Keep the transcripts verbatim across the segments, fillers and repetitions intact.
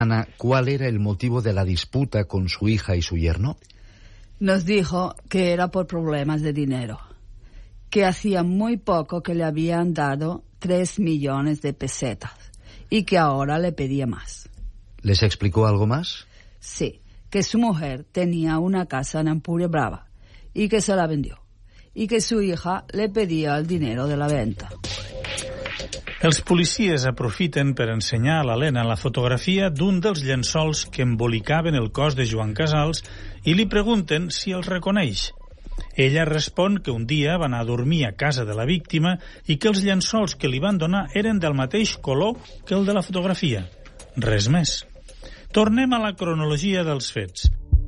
Ana, ¿cuál era el motivo de la disputa con su hija y su yerno? Nos dijo que era por problemas de dinero, que hacía muy poco que le habían dado tres millones de pesetas y que ahora le pedía más. ¿Les explicó algo más? Sí, que su mujer tenía una casa en Empúries Brava y que se la vendió, i que su hija le pedia el dinero de la venta. Els policies aprofiten per ensenyar a l'Helena la fotografia d'un dels llençols que embolicaven el cos de Joan Casals i li pregunten si els reconeix. Ella respon que un dia va anar a dormir a casa de la víctima i que els llençols que li van donar eren del mateix color que el de la fotografia. Res més. Tornem a la cronologia dels fets.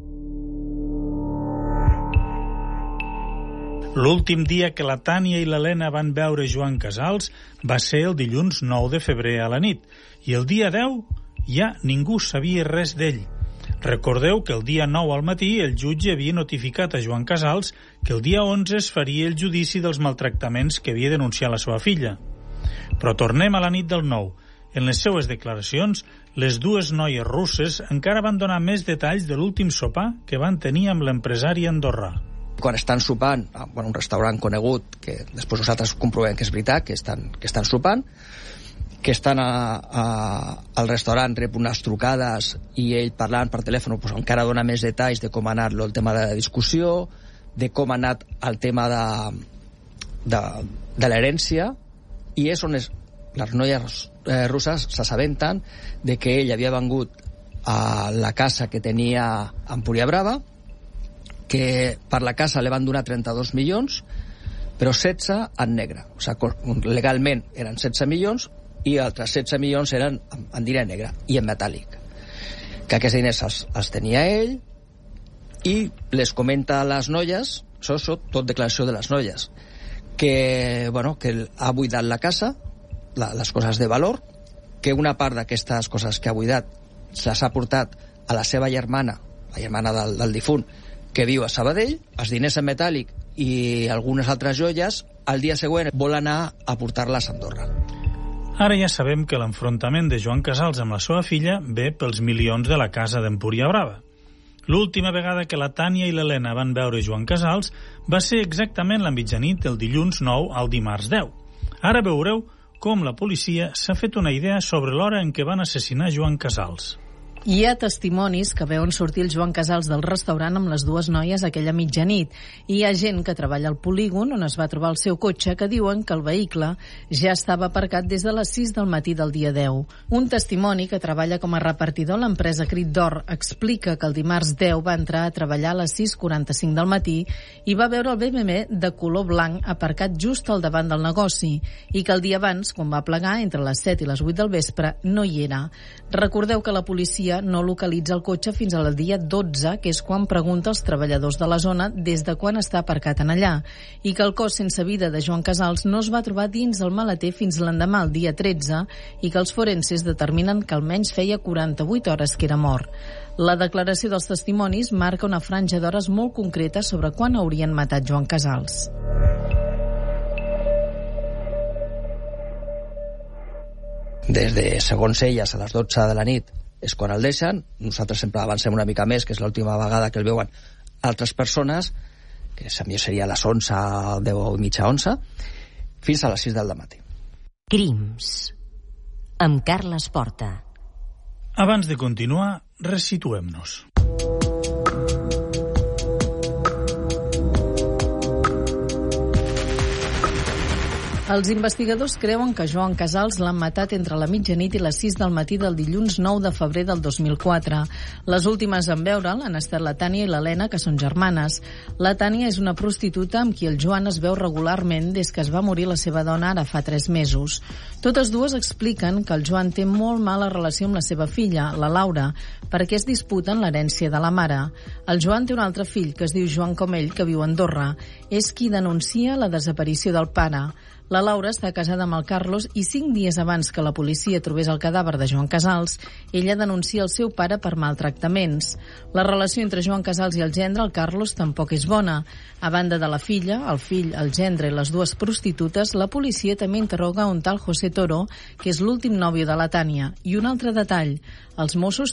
L'últim dia que la Tània i l'Helena van veure Joan Casals va ser el dilluns nou de febrer a la nit, i el dia deu ja ningú sabia res d'ell. Recordeu que el dia nou al matí el jutge havia notificat a Joan Casals que el dia onze es faria el judici dels maltractaments que havia denunciat la seva filla. Però tornem a la nit del nou. En les seues declaracions, les dues noies russes encara van donar més detalls de l'últim sopar que van tenir amb l'empresari andorrà. Quan estan sopant a bueno, un restaurant conegut, que després nosaltres comprovem que és veritat, que estan, que estan sopant, que estan a, a, al restaurant, rep unes trucades i ell parlant per telèfon pues, encara dona més detalls de com ha anat el tema de la discussió, de com ha anat el tema de, de, de l'herència, i és on es, les noies eh, russes s'assabenten de que ell havia vengut a la casa que tenia a Empúries Brava, que per la casa li van donar trenta-dos milions, però setze en negre. O sigui, legalment eren setze milions i altres setze milions eren en diner negre i en metàl·lic. Que aquests diners els, els tenia ell i les comenta a les noies, això és tot declaració de les noies, que, bueno, que ha buidat la casa, la, les coses de valor, que una part d'aquestes coses que ha buidat se les ha portat a la seva germana, la germana del, del difunt, que viu a Sabadell, els diners en metàl·lic i algunes altres joies, al dia següent vol anar a portar-les a Andorra. Ara ja sabem que l'enfrontament de Joan Casals amb la seva filla ve pels milions de la casa d'Empúries Brava. L'última vegada que la Tània i l'Helena van veure Joan Casals va ser exactament la mitjanit del dilluns nou al dimarts deu. Ara veureu com la policia s'ha fet una idea sobre l'hora en què van assassinar Joan Casals. Hi ha testimonis que veuen sortir el Joan Casals del restaurant amb les dues noies aquella mitjanit, i hi ha gent que treballa al polígon on es va trobar el seu cotxe que diuen que el vehicle ja estava aparcat des de les sis del matí del dia deu. Un testimoni que treballa com a repartidor a l'empresa Crit d'Or explica que el dimarts deu va entrar a treballar a les sis quaranta-cinc del matí i va veure el B M W de color blanc aparcat just al davant del negoci, i que el dia abans, quan va plegar, entre les set i les vuit del vespre, no hi era. Recordeu que la policia no localitza el cotxe fins al dia dotze, que és quan pregunta als treballadors de la zona des de quan està aparcat en allà, i que el cos sense vida de Joan Casals no es va trobar dins el maleter fins l'endemà, el dia tretze, i que els forenses determinen que almenys feia quaranta-vuit hores que era mort. La declaració dels testimonis marca una franja d'hores molt concreta sobre quan haurien matat Joan Casals. Des de, segons elles, a les dotze de la nit és quan el deixen. Nosaltres sempre avancem una mica més, que és l'última vegada que el veuen altres persones, que millor seria a les onze, deu i mitja, onze, fins a les sis del matí. Crims, amb Carles Porta. Abans de continuar, resituem-nos. Els investigadors creuen que Joan Casals l'han matat entre la mitjanit i les sis del matí del dilluns nou de febrer del dos mil quatre. Les últimes en veure'l han estat la Tània i l'Helena, que són germanes. La Tània és una prostituta amb qui el Joan es veu regularment des que es va morir la seva dona ara fa tres mesos. Totes dues expliquen que el Joan té molt mala relació amb la seva filla, la Laura, perquè es disputen l'herència de la mare. El Joan té un altre fill, que es diu Joan com ell, que viu a Andorra. És qui denuncia la desaparició del pare. La Laura està casada amb el Carlos i cinc dies abans que la policia trobés el cadàver de Joan Casals, ella denuncia el seu pare per maltractaments. La relació entre Joan Casals i el gendre, el Carlos, tampoc és bona. A banda de la filla, el fill, el gendre i les dues prostitutes, la policia també interroga un tal José Toro, que és l'últim nòvio de la Tània. I un altre detall, els Mossos